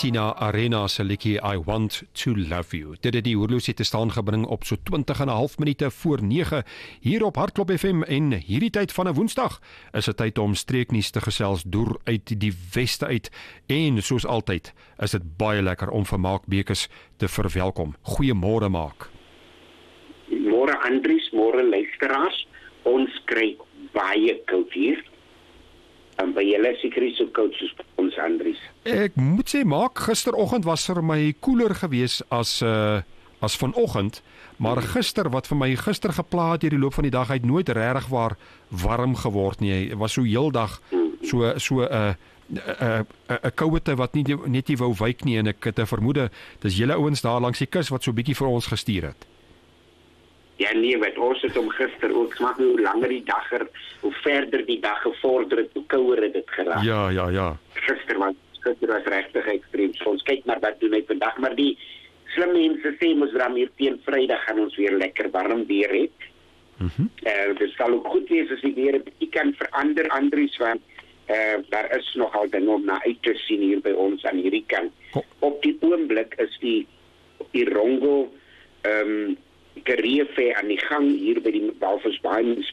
Christina Arena se liedjie I Want to Love You. Dit het die horlosie te staan gebring op so 20,5 minute voor 9 hier op Hartklop FM en hierdie tyd van 'n Woensdag is dit tyd om streeknuus te gesels deur uit die weste uit en soos altyd is dit baie lekker om vir Maak Bekes te verwelkom. Goeiemôre Maak. Môre Andries, môre luisteraars. Ons kry baie koud hier. En by julle seker so koud soos ons Andries. Ek moet sê Maak, gisteroggend was vir my koeler gewees as vanoggend, maar gister wat vir my gister gepla het deur die loop van die dag, hy het nooit regtig warm geword nie. Hy was so heeldag so 'n kouete wat net nie wou wyk nie en ek het 'n vermoede dis julle ouens daar langs die kus wat so bietjie vir ons gestuur het. Ja nee, wat ons het om gister ook smaak hoe langer die dag hoe verder die dag gevorder het, hoe kouer het dit geraak. Ja. Gister was regtig ekstreem. So ons kyk maar wat doen hy vandag, maar die slim mense sê mos dan hier teen Vrydag gaan ons weer lekker warm weer hê. Dit sal ook goed wees as die weer 'n bietjie kan verander Andries, want daar is nogal dinge om na uit te sien hier by ons aan hierdie kant. Op die oomblik is die Rongo Kareefe aan die gang hier by die Walvisbaai